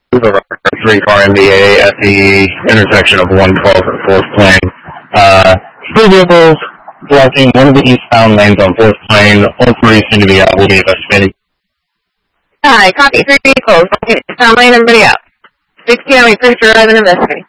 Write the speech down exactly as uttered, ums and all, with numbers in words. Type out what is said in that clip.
three car M B A at the intersection of one twelve and fourth Plain. Uh, three vehicles blocking one of the eastbound lanes on fourth Plain. All three seem to be out. We'll be investigating. Hi, copy three vehicles. Okay, sound lane, everybody out. six p m, we pretty sure I've been investigating.